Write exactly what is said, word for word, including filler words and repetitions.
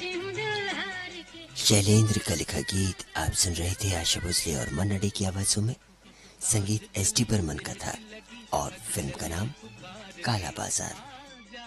शैलेंद्र का लिखा गीत आप सुन रहे थे आशा भोसले और मन्ना डे की आवाजों में। संगीत एस डी बर्मन का था और फिल्म का नाम काला बाजार।